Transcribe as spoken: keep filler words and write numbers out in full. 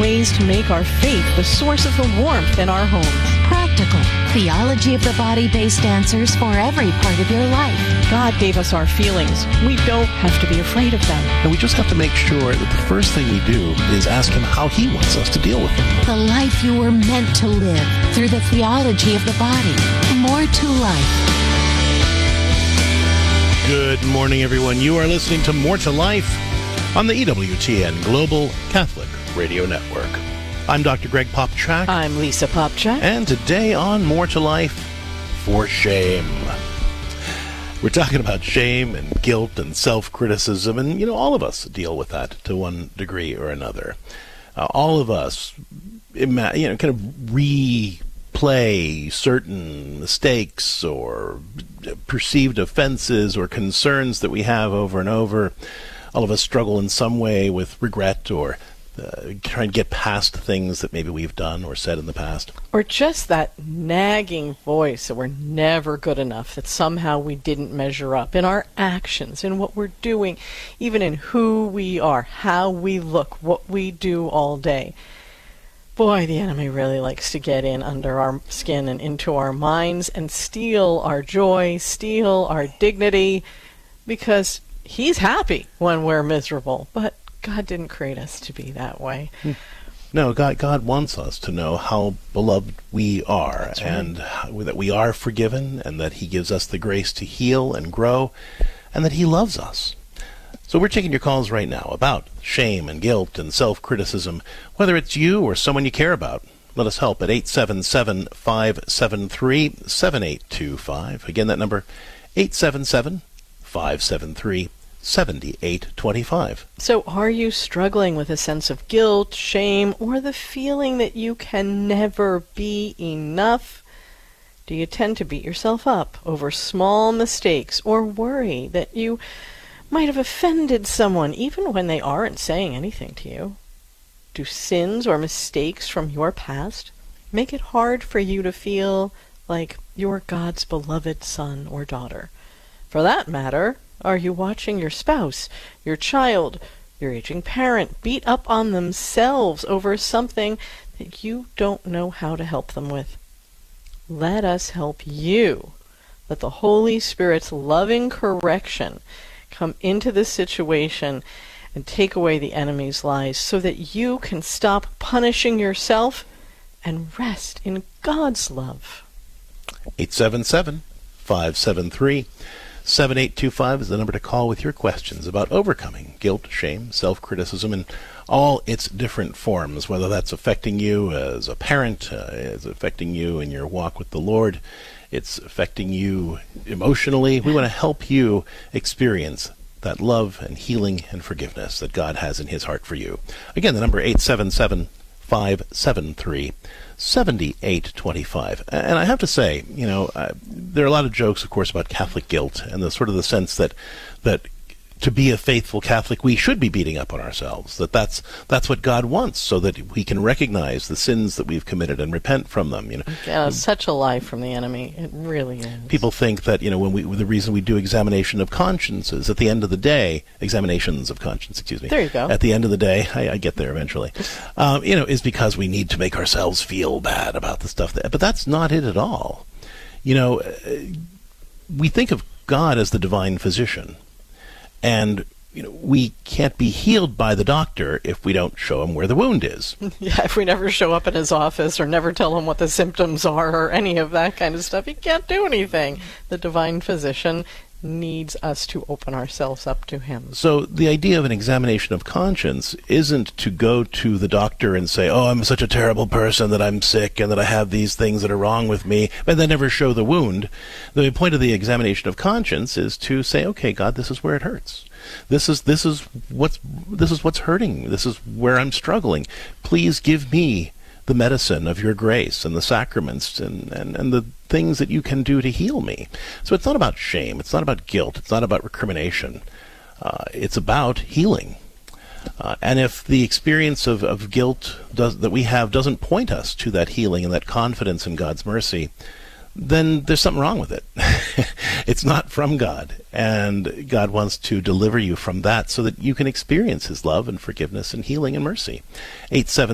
ways to make our faith the source of the warmth in our homes. Practical, theology of the body-based answers for every part of your life. God gave us our feelings. We don't have to be afraid of them. And we just have to make sure that the first thing we do is ask him how he wants us to deal with them. The life you were meant to live through the theology of the body. More to life. Good morning, everyone. You are listening to More to Life on the E W T N Global Catholic Radio Network. I'm Doctor Greg Popchak. I'm Lisa Popchak. And today on More to Life, for shame. We're talking about shame and guilt and self-criticism, and, you know, all of us deal with that to one degree or another. Uh, all of us, you know, kind of replay certain mistakes or perceived offenses or concerns that we have over and over. All of us struggle in some way with regret or uh, trying to get past things that maybe we've done or said in the past. Or just that nagging voice that we're never good enough, that somehow we didn't measure up in our actions, in what we're doing, even in who we are, how we look, what we do all day. Boy, the enemy really likes to get in under our skin and into our minds and steal our joy, steal our dignity, because he's happy when we're miserable. But God didn't create us to be that way. No, God, God wants us to know how beloved we are. That's right. And how, that we are forgiven, and that he gives us the grace to heal and grow, and that he loves us. So we're taking your calls right now about shame and guilt and self-criticism, whether it's you or someone you care about. Let us help at eight seven seven, five seven three, seven eight two five. Again, that number, eight seven seven, five seven three, seven eight two five. So are you struggling with a sense of guilt, shame, or the feeling that you can never be enough? Do you tend to beat yourself up over small mistakes or worry that you might have offended someone even when they aren't saying anything to you? Do sins or mistakes from your past make it hard for you to feel like you're God's beloved son or daughter? For that matter, are you watching your spouse, your child, your aging parent beat up on themselves over something that you don't know how to help them with? Let us help you. Let the Holy Spirit's loving correction come into this situation and take away the enemy's lies so that you can stop punishing yourself and rest in God's love. eight seven seven, five seven three, seven eight two five is the number to call with your questions about overcoming guilt, shame, self-criticism, and all its different forms, whether that's affecting you as a parent, uh, it's affecting you in your walk with the Lord, it's affecting you emotionally. We want to help you experience that love and healing and forgiveness that God has in his heart for you. Again, the number eight seven seven, five seven three, seven eight two five. And I have to say, you know, uh, there are a lot of jokes, of course, about Catholic guilt and the sort of the sense that that to be a faithful Catholic, we should be beating up on ourselves, that that's that's what God wants, so that we can recognize the sins that we've committed and repent from them. You know, yeah, it's such a lie from the enemy. It really is. People think that, you know, when we the reason we do examination of consciences at the end of the day, examinations of conscience, excuse me. There you go. At the end of the day, I, I get there eventually. Um, you know, is because we need to make ourselves feel bad about the stuff that, but that's not it at all. You know, we think of God as the divine physician. And, you know, we can't be healed by the doctor if we don't show him where the wound is. Yeah, if we never show up in his office or never tell him what the symptoms are or any of that kind of stuff, he can't do anything. The divine physician needs us to open ourselves up to him. So the idea of an examination of conscience isn't to go to the doctor and say, oh, I'm such a terrible person that I'm sick and that I have these things that are wrong with me, but then never show the wound. The point of the examination of conscience is to say, okay, God, this is where it hurts. This is this is what's this is what's hurting. This is where I'm struggling. Please give me the medicine of your grace and the sacraments and, and, and the things that you can do to heal me. So it's not about shame. It's not about guilt. It's not about recrimination. Uh, it's about healing. Uh, and if the experience of, of guilt does, that we have doesn't point us to that healing and that confidence in God's mercy, then there's something wrong with it. It's not from God. And God wants to deliver you from that so that you can experience his love and forgiveness and healing and mercy. eight seven